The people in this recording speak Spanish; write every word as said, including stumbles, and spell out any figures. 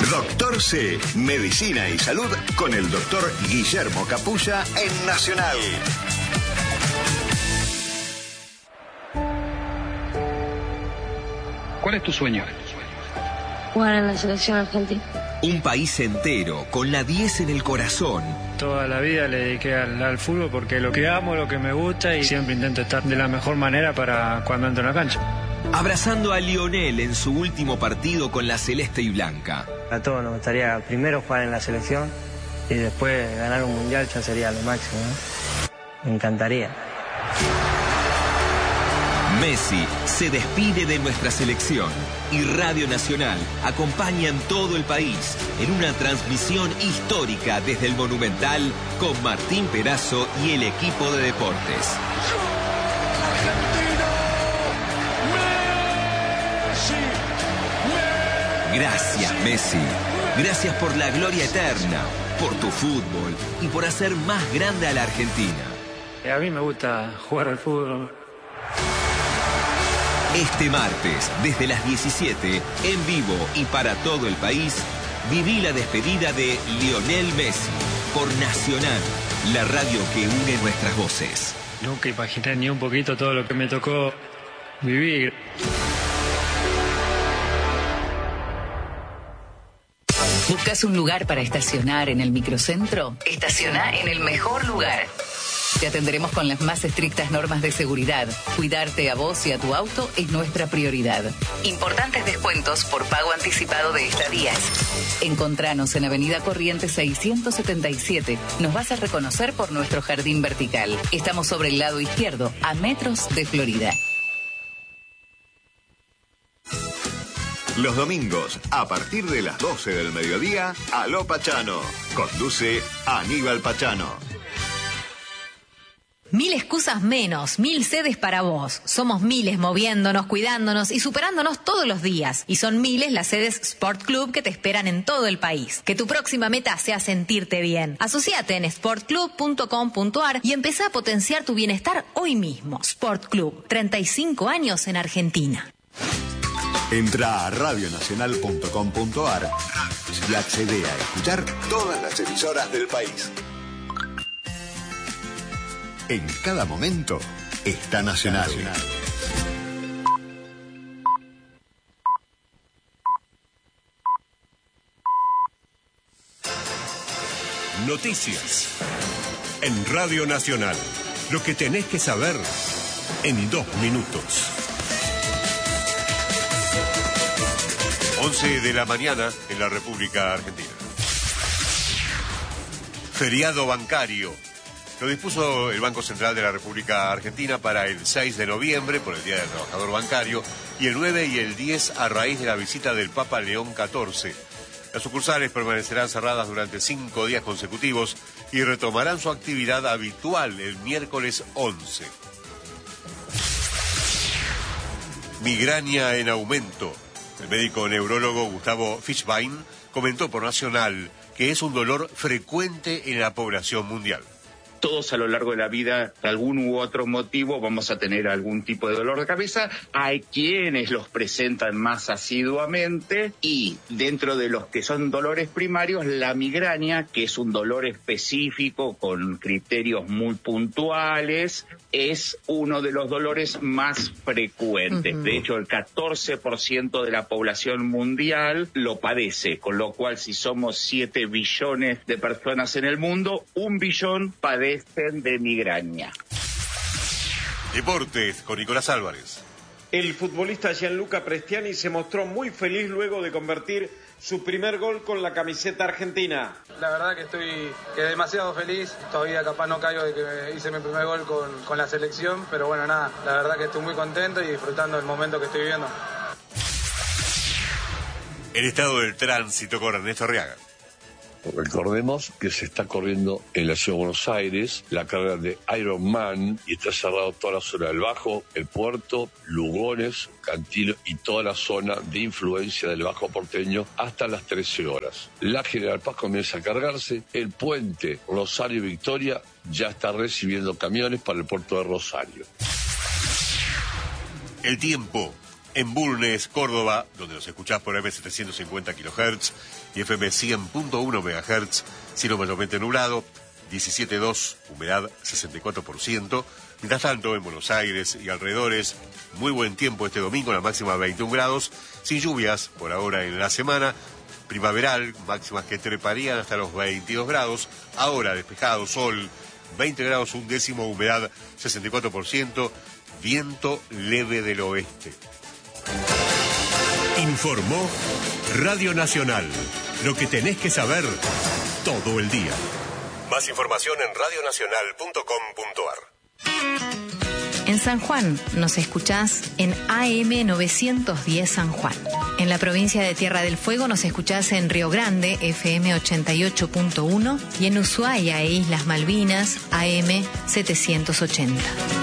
Doctor C, Medicina y Salud con el doctor Guillermo Capulla en Nacional. ¿Cuál es tu sueño? Jugar en la selección argentina. Un país entero con la diez en el corazón. Toda la vida le dediqué al, al fútbol porque lo que amo, lo que me gusta y siempre intento estar de la mejor manera para cuando entro en la cancha. Abrazando a Lionel en su último partido con la celeste y blanca. A todos nos gustaría primero jugar en la selección y después ganar un mundial ya sería lo máximo, ¿no? Me encantaría. Messi se despide de nuestra selección y Radio Nacional acompaña en todo el país en una transmisión histórica desde el Monumental con Martín Perazo y el equipo de deportes. Gracias, Messi. Gracias por la gloria eterna, por tu fútbol y por hacer más grande a la Argentina. A mí me gusta jugar al fútbol. Este martes, desde las diecisiete, en vivo y para todo el país, viví la despedida de Lionel Messi por Nacional, la radio que une nuestras voces. Nunca imaginé ni un poquito todo lo que me tocó vivir. ¿Buscas un lugar para estacionar en el microcentro? Estaciona en el mejor lugar. Te atenderemos con las más estrictas normas de seguridad. Cuidarte a vos y a tu auto es nuestra prioridad. Importantes descuentos por pago anticipado de estadías. Encontranos en Avenida Corrientes seiscientos setenta y siete. Nos vas a reconocer por nuestro jardín vertical. Estamos sobre el lado izquierdo, a metros de Florida. Los domingos, a partir de las doce del mediodía, Aló Pachano. Conduce Aníbal Pachano. Mil excusas menos, mil sedes para vos. Somos miles moviéndonos, cuidándonos y superándonos todos los días. Y son miles las sedes Sport Club que te esperan en todo el país. Que tu próxima meta sea sentirte bien. Asociate en sport club punto com punto a r y empezá a potenciar tu bienestar hoy mismo. Sport Club, treinta y cinco años en Argentina. Entra a radio nacional punto com punto a r y accede a escuchar todas las emisoras del país. En cada momento está Nacional. Noticias. En Radio Nacional. Lo que tenés que saber en dos minutos. once de la mañana en la República Argentina. Feriado bancario. Lo dispuso el Banco Central de la República Argentina para el seis de noviembre, por el Día del Trabajador Bancario, y el nueve y el diez a raíz de la visita del Papa León catorce. Las sucursales permanecerán cerradas durante cinco días consecutivos y retomarán su actividad habitual el miércoles once. Migraña en aumento. El médico neurólogo Gustavo Fischbein comentó por Nacional que es un dolor frecuente en la población mundial. Todos a lo largo de la vida, por algún u otro motivo, vamos a tener algún tipo de dolor de cabeza. Hay quienes los presentan más asiduamente y dentro de los que son dolores primarios, la migraña, que es un dolor específico con criterios muy puntuales, es uno de los dolores más frecuentes. Uh-huh. De hecho, el catorce por ciento de la población mundial lo padece, con lo cual si somos siete billones de personas en el mundo, un billón padece de migraña. Deportes con Nicolás Álvarez. El futbolista Gianluca Prestiani se mostró muy feliz luego de convertir su primer gol con la camiseta argentina. La verdad que estoy que demasiado feliz, todavía capaz no caigo de que hice mi primer gol con, con la selección, pero bueno, nada, la verdad que estoy muy contento y disfrutando del momento que estoy viviendo. El estado del tránsito con Ernesto Arriaga. Recordemos que se está corriendo en la ciudad de Buenos Aires la carrera de Ironman y está cerrado toda la zona del Bajo, el puerto, Lugones, Cantilo y toda la zona de influencia del Bajo porteño hasta las trece horas. La General Paz comienza a cargarse, el puente Rosario Victoria ya está recibiendo camiones para el puerto de Rosario. El tiempo. En Bulnes, Córdoba, donde nos escuchás por eme setecientos cincuenta kilohertz y efe eme cien punto uno megahertz, cielo mayormente nublado, diecisiete punto dos, humedad sesenta y cuatro por ciento. Mientras tanto, en Buenos Aires y alrededores, muy buen tiempo este domingo, la máxima veintiún grados, sin lluvias por ahora en la semana. Primaveral, máximas que treparían hasta los veintidós grados, ahora despejado, sol, veinte grados, un décimo, humedad sesenta y cuatro por ciento, viento leve del oeste. Informó Radio Nacional, lo que tenés que saber todo el día. Más información en radio nacional punto com punto ar. En San Juan nos escuchás en A M novecientos diez San Juan. En la provincia de Tierra del Fuego nos escuchás en Río Grande, efe eme ochenta y ocho punto uno, y en Ushuaia e Islas Malvinas, A M setecientos ochenta.